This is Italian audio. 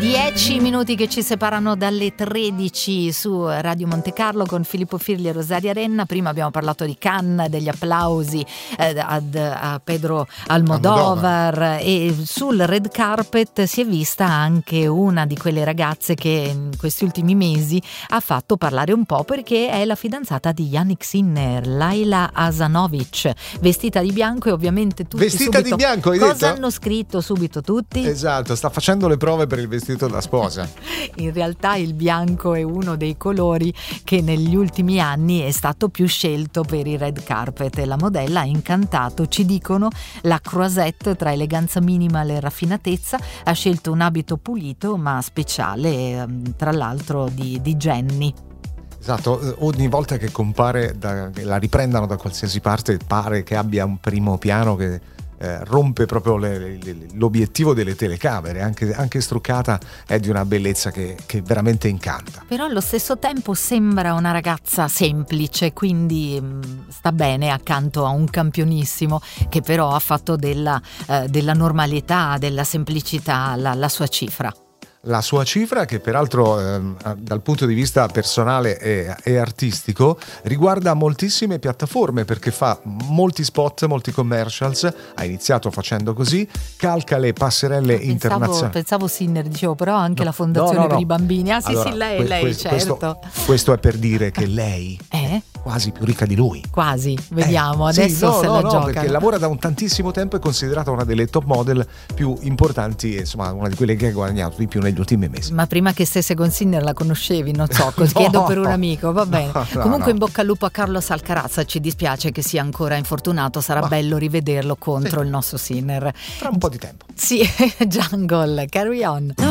10 minuti che ci separano dalle 13 su Radio Monte Carlo con Filippo Firli e Rosaria Renna. Prima abbiamo parlato di Cannes, degli applausi a Pedro Almodovar, e sul red carpet si è vista anche una di quelle ragazze che in questi ultimi mesi ha fatto parlare un po', perché è la fidanzata di Jannik Sinner, Layla Asanovic, vestita di bianco, e ovviamente tutti vestita subito, di bianco, hai cosa detto? hanno scritto subito tutti? Esatto, sta facendo le prove per il vestito da sposa. In realtà il bianco è uno dei colori che negli ultimi anni è stato più scelto per i red carpet, e la modella ha incantato, ci dicono, la croisette tra eleganza minimal e raffinatezza. Ha scelto un abito pulito ma speciale, tra l'altro di Jenny. Esatto, ogni volta che compare, la riprendano da qualsiasi parte, pare che abbia un primo piano che rompe proprio l'obiettivo delle telecamere. Anche struccata è di una bellezza che veramente incanta. Però allo stesso tempo sembra una ragazza semplice, quindi sta bene accanto a un campionissimo che però ha fatto della normalità, della semplicità la sua cifra. La sua cifra, che peraltro dal punto di vista personale e artistico riguarda moltissime piattaforme, perché fa molti spot, molti commercials. Ha iniziato facendo così, calca le passerelle internazionali. Pensavo Sinner, dicevo, però anche la fondazione per i bambini. Ah sì, allora, sì, lei certo. Questo è per dire che lei è quasi più ricca di lui. Quasi, vediamo, adesso sì, se la gioca. Perché lavora da un tantissimo tempo, è considerata una delle top model più importanti, insomma una di quelle che ha guadagnato di più negli ultimi mesi. Ma prima che stesse con Sinner la conoscevi? Non so, chiedo per un amico, va bene. Comunque in bocca al lupo a Carlos Alcaraz, ci dispiace che sia ancora infortunato, sarà bello rivederlo contro il nostro Sinner. Tra un po' di tempo. Sì, Jungle, carry on.